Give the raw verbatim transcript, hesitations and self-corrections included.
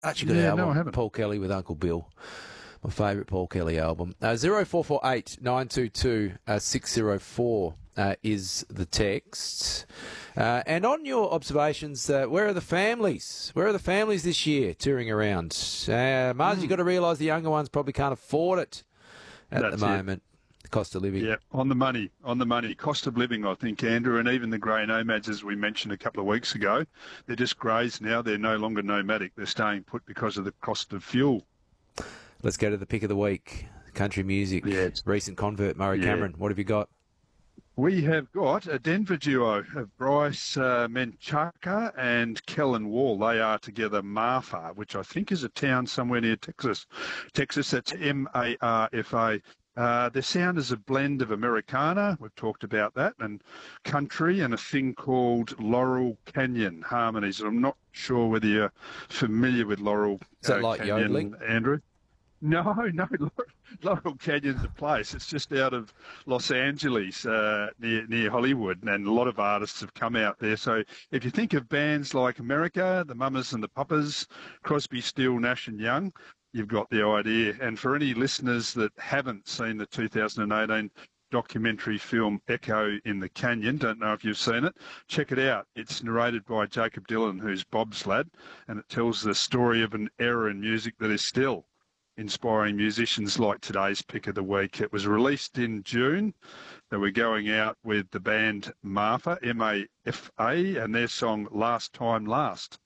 Such a good Yeah, album. no, I haven't. Paul Kelly with Uncle Bill. My favourite Paul Kelly album. Uh, zero four four eight nine two two six zero four uh, is the text. Uh, and on your observations, uh, where are the families? Where are the families this year touring around? Uh, Mars, Mm. you've got to realise the younger ones probably can't afford it at That's the it. moment. The cost of living. Yeah, on the money, on the money. Cost of living, I think, Andrew, and even the grey nomads, as we mentioned a couple of weeks ago, they're just greys now. They're no longer nomadic. They're staying put because of the cost of fuel. Let's go to the pick of the week. Country music. Yeah, it's- Recent convert, Murray Yeah. Cameron. What have you got? We have got a Denver duo of Bryce uh, Menchaca and Kellen Wall. They are together Marfa, which I think is a town somewhere near Texas. Texas, that's M A R F A. Uh, their sound is a blend of Americana, we've talked about that, and country, and a thing called Laurel Canyon harmonies. And I'm not sure whether you're familiar with Laurel Is that uh, like Canyon, yodeling? Andrew. No, no, Laurel Canyon's a place. It's just out of Los Angeles, uh, near near Hollywood, and a lot of artists have come out there. So if you think of bands like America, the Mamas and the Papas, Crosby, Still, Nash and Young, you've got the idea. And for any listeners that haven't seen the two thousand eighteen documentary film Echo in the Canyon, don't know if you've seen it, check it out. It's narrated by Jacob Dylan, who's Bob's lad, and it tells the story of an era in music that is still inspiring musicians like today's pick of the week. It was released in June. They were going out with the band Marfa, M A F A, and their song Last Time Last.